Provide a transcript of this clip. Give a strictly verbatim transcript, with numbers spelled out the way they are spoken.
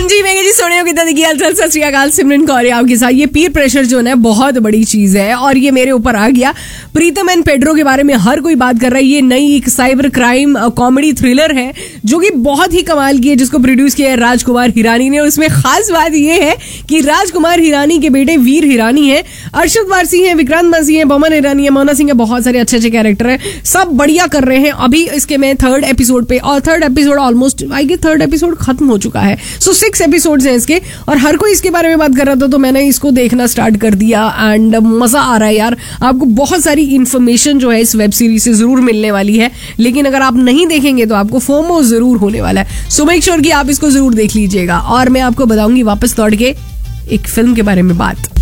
जी मैं जी सोने कितना देखिए अलचल सत श्री अकाल सिमरन कौर आपके साथ। ये पीर प्रेशर जो है बहुत बड़ी चीज है और ये मेरे ऊपर आ गया। प्रीतम एंड पेड्रो के बारे में हर कोई बात कर रहा है। ये नई एक साइबर क्राइम कॉमेडी थ्रिलर है जो कि बहुत ही कमाल की है, जिसको प्रोड्यूस किया है राजकुमार हिरानी ने। और इसमें खास बात ये है कि राजकुमार हिरानी के बेटे वीर हिरानी है, अरशद वारसी है, विक्रांत मासी है, बमन हिरानी है, मोना सिंह है, बहुत सारे अच्छे अच्छे कैरेक्टर है, सब बढ़िया कर रहे हैं। अभी इसके मैं थर्ड एपिसोड पे और third episode almost I guess third episode खत्म हो चुका है। सो सिक्स एपिसोड्स हैं इसके और हर कोई इसके बारे में बात कर रहा था तो मैंने इसको देखना स्टार्ट कर दिया एंड मजा आ रहा है यार। आपको बहुत सारी इंफॉर्मेशन जो है इस वेब सीरीज से जरूर मिलने वाली है, लेकिन अगर आप नहीं देखेंगे तो आपको फोमो जरूर होने वाला है। सो मेक श्योर कि आप इसको जरूर देख लीजिएगा। और मैं आपको बताऊंगी वापस लौट के एक फिल्म के बारे में बात।